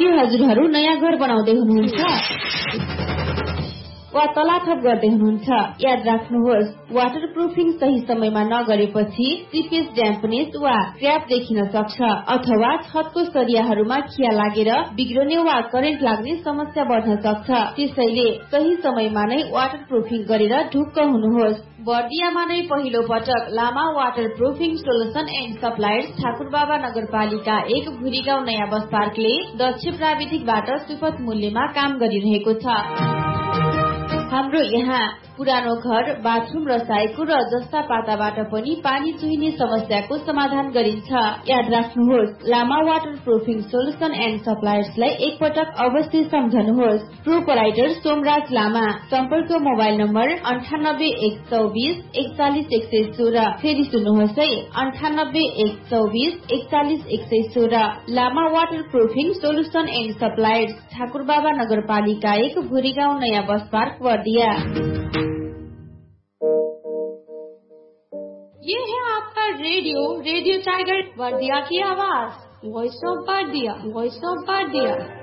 के हजुरहरू नयाँ घर बनाउँदै हुनुहुन्छ वा तलाथप गर्दै हुनुहुन्छ? याद राख्नुहोस्, वाटर प्रुफिङ सही समयमा नगरेपछि सिपेज ड्याम्पनेस वा क्र्याप देखिन सक्छ अथवा छतको सरियाहरूमा खिया लागेर बिग्रने वा करेन्ट लाग्ने समस्या बढ्न सक्छ। त्यसैले सही समयमा नै वाटर प्रुफिङ गरेर ढुक्क हुनुहोस्। बर्दियामा नै पहिलो पटक लामा water proofing solution and suppliers Thakurbaba नगरपालिका 1 भुरीगाउँ नयाँ बस पार्कले दक्ष प्राविधिकबाट सुपथ मूल्यमा काम गरिरहेको छ। हाम्रो यहाँ पुरानो घर, बाथरूम र साइको र जस्ता पाताबाट पनि पानी चुहिने समस्याको समाधान गरिन्छ। याद राख्नुहोस्, लामा वाटर प्रुफिङ सोलुसन एन्ड सप्लायर्सलाई एकपटक अवश्य सम्झनुहोस्। प्रोपराइटर सोमराज लामा। सम्पर्क मोबाइल नम्बर 98 124 41 116। फेरि सुन्नुहोस् है, 98 124 41 116। लामा water proofing solution and suppliers, Thakurbaba नगरपालिका 1 भुरीगाउँ नयाँ बस पार्क बर्दिया। ये है आपका रेडियो टाइगर बर्दिया की आवाज, वॉइस ऑफ बर्दिया।